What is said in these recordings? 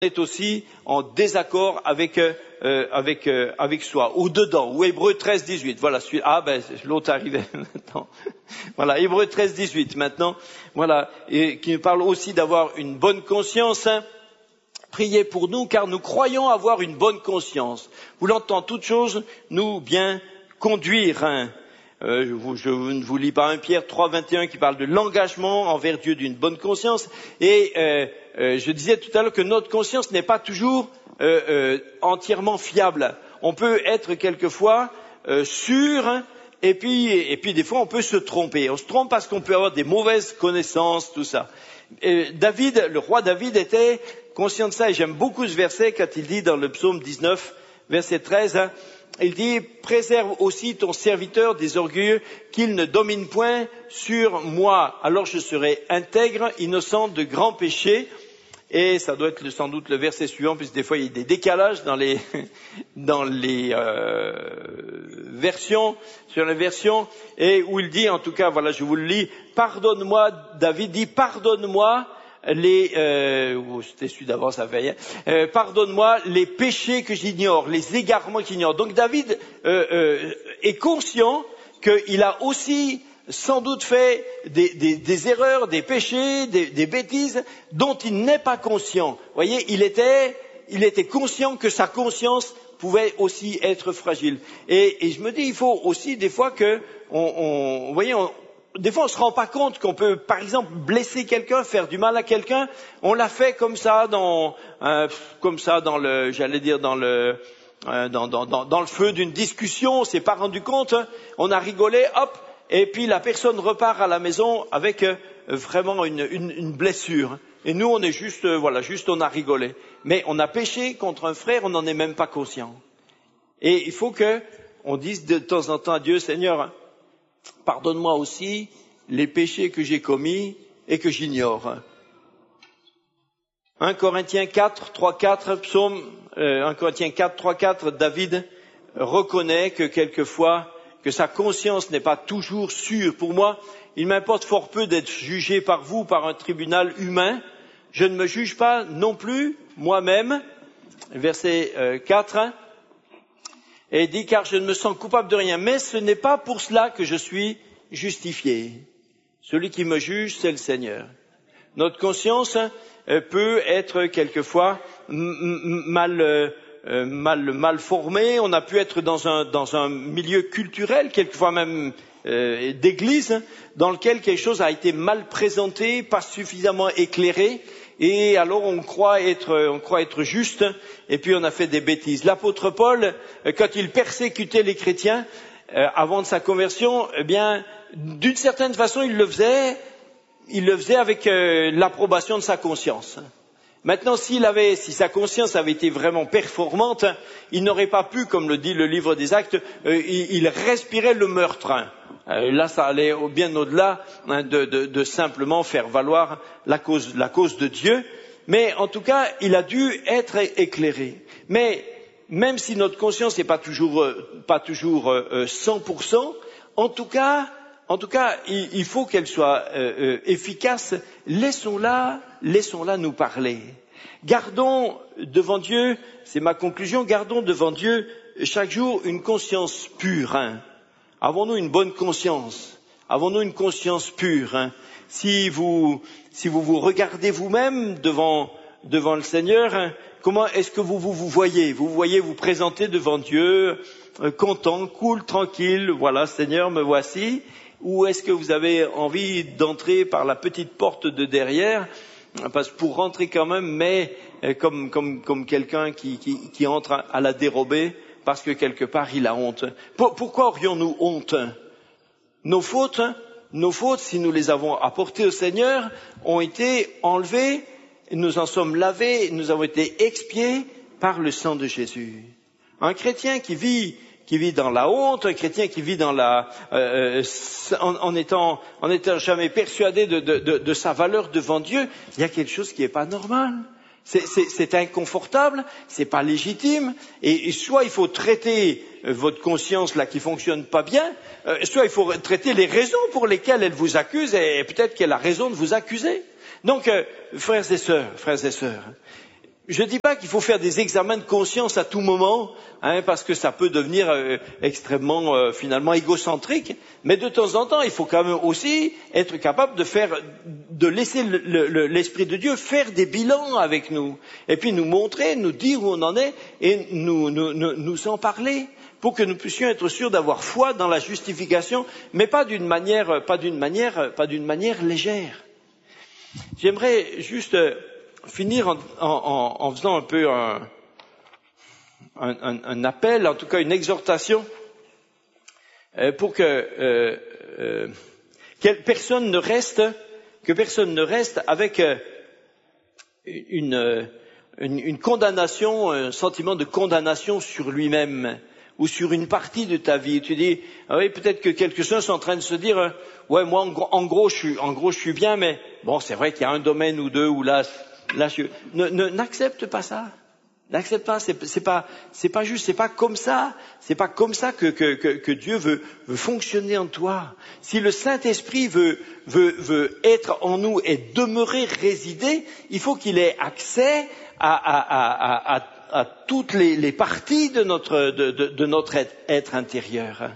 est aussi en désaccord avec soi, ou dedans, ou Hébreux 13, 18. Voilà, l'autre arrivait maintenant. Voilà, Hébreux 13, 18 maintenant. Voilà, et qui nous parle aussi d'avoir une bonne conscience. Priez pour nous, car nous croyons avoir une bonne conscience. Voulant en toutes choses nous bien conduire. Je ne vous lis pas 1 Pierre 3, 21 qui parle de l'engagement envers Dieu d'une bonne conscience. Et je disais tout à l'heure que notre conscience n'est pas toujours entièrement fiable. On peut être quelquefois sûr, et puis des fois on peut se tromper. On se trompe parce qu'on peut avoir des mauvaises connaissances, tout ça. Le roi David était conscient de ça, et j'aime beaucoup ce verset quand il dit dans le psaume 19, verset 13, il dit « Préserve aussi ton serviteur des orgueilleux, qu'il ne domine point sur moi. Alors je serai intègre, innocent de grands péchés. » Et ça doit être sans doute le verset suivant, puisque des fois il y a des décalages dans les versions, sur les versions, et où il dit, en tout cas, voilà, je vous le lis, « Pardonne-moi », David dit « Pardonne-moi » c'était celui d'avant, ça fait rien. Pardonne-moi les péchés que j'ignore, les égarements que j'ignore. Donc David est conscient qu'il a aussi sans doute fait des erreurs, des péchés, des bêtises dont il n'est pas conscient. Vous voyez, il était conscient que sa conscience pouvait aussi être fragile. Et je me dis, il faut aussi des fois des fois, on se rend pas compte qu'on peut, par exemple, blesser quelqu'un, faire du mal à quelqu'un. On l'a fait comme ça dans le feu d'une discussion. On s'est pas rendu compte. On a rigolé, hop, et puis la personne repart à la maison avec vraiment une blessure. Et nous, on est juste on a rigolé. Mais on a péché contre un frère, on n'en est même pas conscient. Et il faut on dise de temps en temps à Dieu, Seigneur, pardonne-moi aussi les péchés que j'ai commis et que j'ignore. 1 Corinthiens 4, 3, 4, psaume 1 Corinthiens 4, 3, 4, David reconnaît que quelquefois, que sa conscience n'est pas toujours sûre. Pour moi, il m'importe fort peu d'être jugé par vous, par un tribunal humain. Je ne me juge pas non plus moi-même. Verset 4. Et il dit, car je ne me sens coupable de rien, mais ce n'est pas pour cela que je suis justifié. Celui qui me juge, c'est le Seigneur. Notre conscience peut être quelquefois mal formée. On a pu être dans un milieu culturel, quelquefois même d'église, dans lequel quelque chose a été mal présenté, pas suffisamment éclairé. Et alors on croit être juste, et puis on a fait des bêtises. L'apôtre Paul, quand il persécutait les chrétiens avant de sa conversion, eh bien, d'une certaine façon, il le faisait avec l'approbation de sa conscience. Maintenant, si sa conscience avait été vraiment performante, il n'aurait pas pu, comme le dit le livre des Actes, il respirait le meurtre. Là, ça allait bien au-delà de simplement faire valoir la cause de Dieu. Mais en tout cas, il a dû être éclairé. Mais même si notre conscience n'est pas toujours 100%, en tout cas, il faut qu'elle soit efficace. Laissons-la nous parler. Gardons devant Dieu, c'est ma conclusion, gardons devant Dieu chaque jour une conscience pure. Avons-nous une bonne conscience? Avons-nous une conscience pure? Si vous vous regardez vous-même devant le Seigneur, comment est-ce que vous voyez? Vous voyez vous présenter devant Dieu, content, cool, tranquille, voilà, Seigneur, me voici. Ou est-ce que vous avez envie d'entrer par la petite porte de derrière, parce que pour rentrer quand même, mais comme quelqu'un qui entre à la dérobée, parce que quelque part il a honte. Pourquoi aurions-nous honte? Nos fautes, si nous les avons apportées au Seigneur, ont été enlevées, nous en sommes lavés, nous avons été expiés par le sang de Jésus. Un chrétien qui vit dans la honte, un chrétien qui vit en étant jamais persuadé de sa valeur devant Dieu, il y a quelque chose qui n'est pas normal. C'est inconfortable, c'est pas légitime, et soit il faut traiter votre conscience là qui fonctionne pas bien, soit il faut traiter les raisons pour lesquelles elle vous accuse, et peut-être qu'elle a raison de vous accuser. Donc, frères et sœurs, Je ne dis pas qu'il faut faire des examens de conscience à tout moment, parce que ça peut devenir extrêmement finalement égocentrique, mais de temps en temps, il faut quand même aussi être capable de laisser l'Esprit de Dieu faire des bilans avec nous, et puis nous montrer, nous dire où on en est, et nous en parler, pour que nous puissions être sûrs d'avoir foi dans la justification, mais pas d'une manière légère. J'aimerais juste finir en faisant un peu un appel, en tout cas une exhortation, pour que personne ne reste avec une condamnation, un sentiment de condamnation sur lui-même ou sur une partie de ta vie. Tu dis, ah oui, peut-être que quelques-uns sont en train de se dire, ouais, moi en gros je suis bien, mais bon, c'est vrai qu'il y a un domaine ou deux où là n'accepte pas ça. N'accepte pas, c'est pas juste, c'est pas comme ça que Dieu veut fonctionner en toi. Si le Saint-Esprit veut être en nous et demeurer, résider, il faut qu'il ait accès à toutes les parties de notre être intérieur.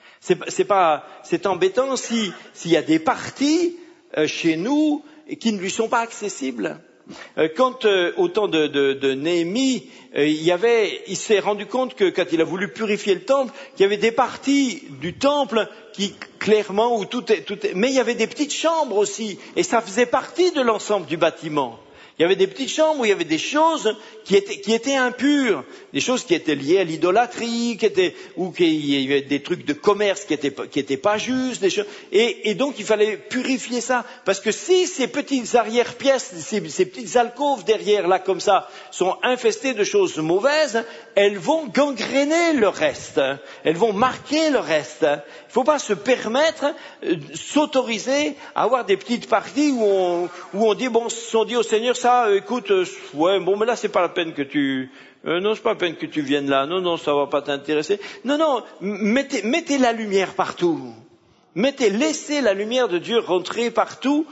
C'est embêtant s'il y a des parties chez nous qui ne lui sont pas accessibles. Quand au temps de Néhémie, il s'est rendu compte que quand il a voulu purifier le temple, qu'il y avait des parties du temple qui clairement où tout est, mais il y avait des petites chambres aussi, et ça faisait partie de l'ensemble du bâtiment. Il y avait des petites chambres où il y avait des choses qui étaient impures, des choses qui étaient liées à l'idolâtrie, ou qu'il y avait des trucs de commerce qui étaient pas justes, des choses. Et donc il fallait purifier ça, parce que si ces petites arrière-pièces, ces petites alcôves derrière là comme ça, sont infestées de choses mauvaises, elles vont gangréner le reste, elles vont marquer le reste. Il ne faut pas se permettre, s'autoriser à avoir des petites parties où on dit au Seigneur, ça, écoute, ouais, bon, mais là c'est pas la peine que non, c'est pas la peine que tu viennes là, non, ça va pas t'intéresser. Non, mettez la lumière partout. Laissez la lumière de Dieu rentrer partout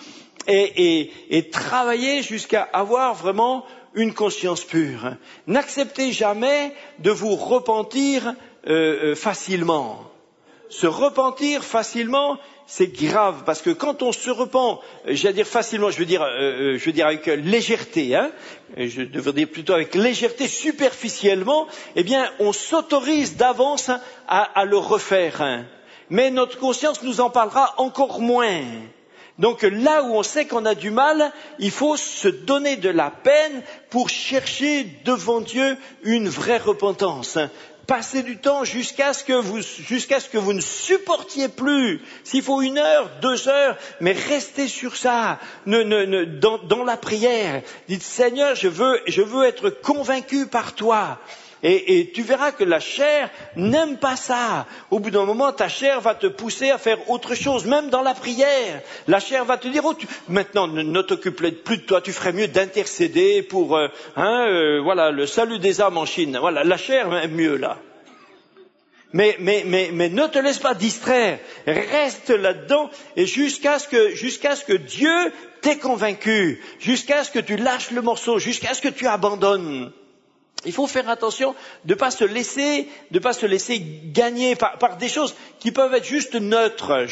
et travaillez jusqu'à avoir vraiment une conscience pure. N'acceptez jamais de vous repentir facilement. Se repentir facilement, c'est grave, parce que quand on se repent, j'allais dire facilement, je veux dire avec légèreté, je devrais dire plutôt avec légèreté, superficiellement, eh bien, on s'autorise d'avance à le refaire. Mais notre conscience nous en parlera encore moins. Donc là où on sait qu'on a du mal, il faut se donner de la peine pour chercher devant Dieu une vraie repentance. Passez du temps jusqu'à ce que vous ne supportiez plus. S'il faut 1 heure, 2 heures, mais restez sur ça, dans la prière. Dites, Seigneur, je veux être convaincu par toi. Et tu verras que la chair n'aime pas ça. Au bout d'un moment, ta chair va te pousser à faire autre chose, même dans la prière. La chair va te dire, maintenant ne t'occupe plus de toi, tu ferais mieux d'intercéder pour voilà, le salut des âmes en Chine. Voilà, la chair aime mieux là. Mais ne te laisse pas distraire, reste là-dedans et jusqu'à ce que Dieu t'ait convaincu, jusqu'à ce que tu lâches le morceau, jusqu'à ce que tu abandonnes. Il faut faire attention de pas se laisser gagner par des choses qui peuvent être juste neutres.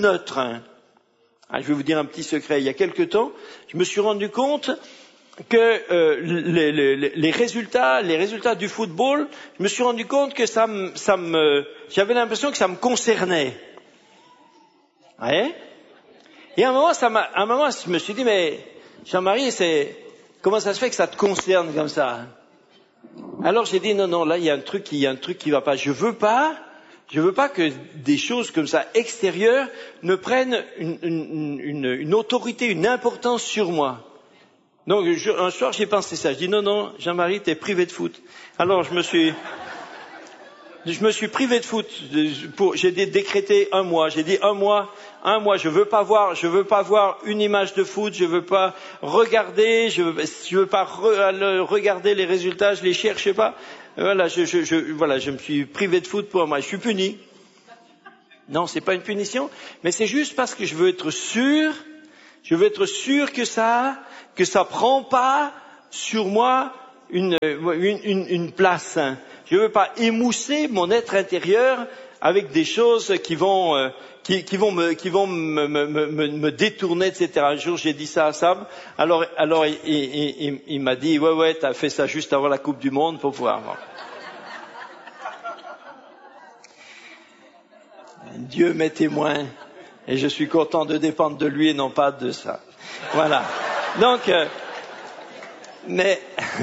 Je vais vous dire un petit secret. Il y a quelque temps, je me suis rendu compte que les résultats du football, je me suis rendu compte que j'avais l'impression que ça me concernait. Ouais. Et à un moment, je me suis dit, mais Jean-Marie, comment ça se fait que ça te concerne comme ça? Alors j'ai dit non, là il y a un truc qui va pas. Je veux pas que des choses comme ça extérieures ne prennent une autorité, une importance sur moi. Donc un soir j'ai pensé ça. Je dis non, Jean-Marie, t'es privé de foot. Alors je me suis privé de foot. J'ai décrété 1 mois. J'ai dit 1 mois. Je veux pas voir une image de foot. Je veux pas regarder. Je veux pas regarder les résultats. Je les cherche pas. Voilà, je me suis privé de foot pour moi. Je suis puni. Non, c'est pas une punition, mais c'est juste parce que je veux être sûr. Je veux être sûr que ça prend pas sur moi une place. Je ne veux pas émousser mon être intérieur avec des choses qui vont me détourner, etc. Un jour, j'ai dit ça à Sam. Alors il m'a dit, ouais, t'as fait ça juste avant la Coupe du Monde pour pouvoir voir. Dieu m'est témoin, et je suis content de dépendre de lui et non pas de ça. Voilà. Donc, mais,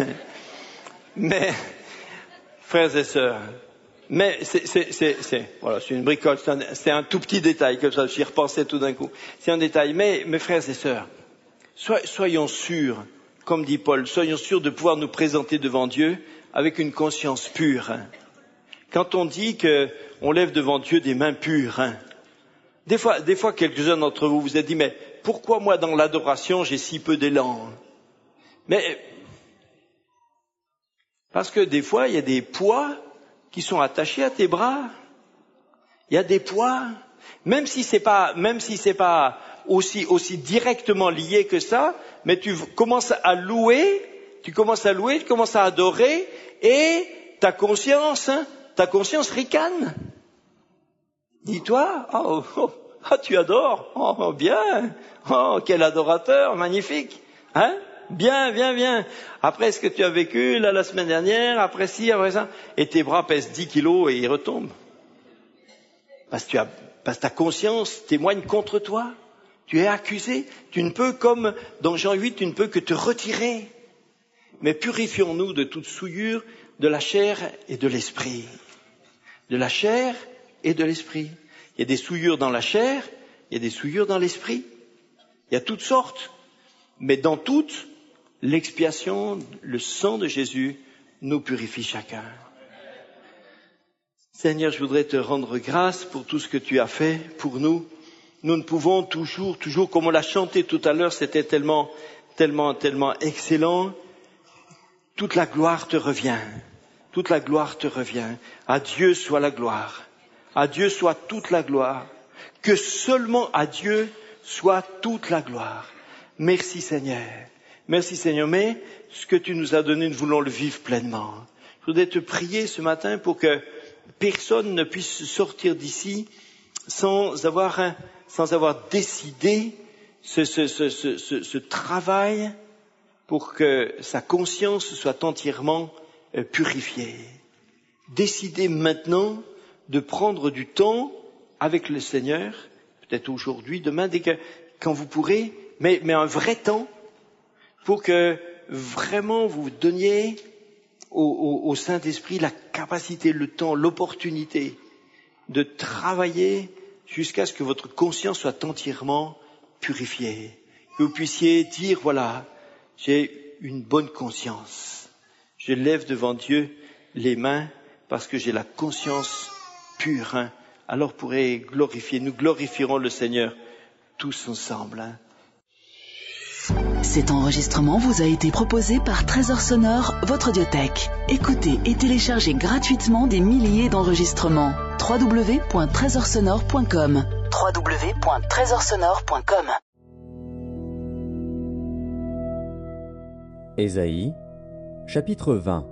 frères et sœurs, mais voilà, c'est une bricole, c'est un tout petit détail comme ça, j'y repensais tout d'un coup. C'est un détail, mais mes frères et sœurs, soyons sûrs, comme dit Paul, soyons sûrs de pouvoir nous présenter devant Dieu avec une conscience pure. Quand on dit qu'on lève devant Dieu des mains pures, des fois quelques-uns d'entre vous vous êtes dit, mais pourquoi moi dans l'adoration j'ai si peu d'élan? Mais parce que des fois il y a des poids qui sont attachés à tes bras. Il y a des poids, même si c'est pas aussi directement lié que ça, mais tu commences à louer, tu commences à adorer, et ta conscience ricane. Dis-toi, tu adores, bien, quel adorateur, magnifique, hein? Bien. Après ce que tu as vécu la semaine dernière, après ci, après ça, et tes bras pèsent 10 kilos et ils retombent. Parce que ta conscience témoigne contre toi. Tu es accusé. Tu ne peux, comme dans Jean 8, tu ne peux que te retirer. Mais purifions-nous de toute souillure de la chair et de l'esprit. De la chair et de l'esprit. Il y a des souillures dans la chair, il y a des souillures dans l'esprit. Il y a toutes sortes. Mais dans toutes, l'expiation, le sang de Jésus nous purifie chacun. Seigneur, je voudrais te rendre grâce pour tout ce que tu as fait pour nous. Nous ne pouvons toujours, comme on l'a chanté tout à l'heure, c'était tellement excellent. Toute la gloire te revient. Toute la gloire te revient. À Dieu soit la gloire. À Dieu soit toute la gloire. Que seulement à Dieu soit toute la gloire. Merci Seigneur. Merci Seigneur. Mais ce que tu nous as donné, nous voulons le vivre pleinement. Je voudrais te prier ce matin pour que personne ne puisse sortir d'ici sans avoir décidé ce travail pour que sa conscience soit entièrement purifiée. Décidez maintenant de prendre du temps avec le Seigneur, peut-être aujourd'hui, demain, quand vous pourrez, mais un vrai temps, pour que vraiment vous donniez au Saint-Esprit la capacité, le temps, l'opportunité de travailler jusqu'à ce que votre conscience soit entièrement purifiée. Que vous puissiez dire, voilà, j'ai une bonne conscience. Je lève devant Dieu les mains parce que j'ai la conscience pure. Alors nous glorifierons le Seigneur tous ensemble. Cet enregistrement vous a été proposé par Trésor Sonore, votre audiothèque. Écoutez et téléchargez gratuitement des milliers d'enregistrements. www.trésorsonore.com www.trésorsonore.com. Ésaïe, chapitre 20.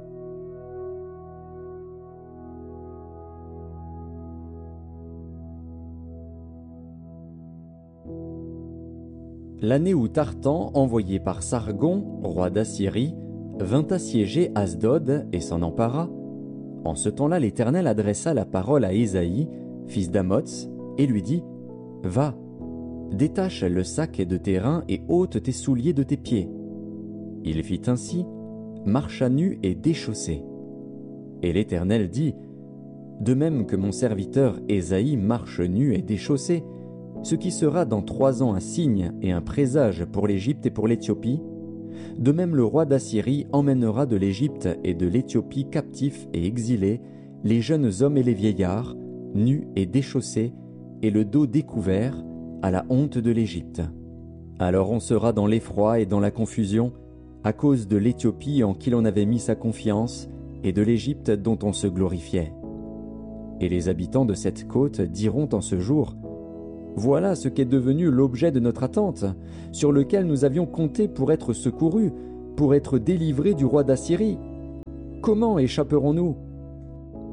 L'année où Tartan, envoyé par Sargon, roi d'Assyrie, vint assiéger Asdod et s'en empara, en ce temps-là l'Éternel adressa la parole à Ésaïe, fils d'Amoz, et lui dit : « Va, détache le sac de tes reins et ôte tes souliers de tes pieds. » Il fit ainsi, marcha nu et déchaussé. Et l'Éternel dit : « De même que mon serviteur Ésaïe marche nu et déchaussé, ce qui sera dans 3 ans un signe et un présage pour l'Égypte et pour l'Éthiopie, de même le roi d'Assyrie emmènera de l'Égypte et de l'Éthiopie captifs et exilés les jeunes hommes et les vieillards, nus et déchaussés, et le dos découvert, à la honte de l'Égypte. Alors on sera dans l'effroi et dans la confusion, à cause de l'Éthiopie en qui l'on avait mis sa confiance, et de l'Égypte dont on se glorifiait. Et les habitants de cette côte diront en ce jour : Voilà ce qu'est devenu l'objet de notre attente, sur lequel nous avions compté pour être secourus, pour être délivrés du roi d'Assyrie? Comment échapperons-nous?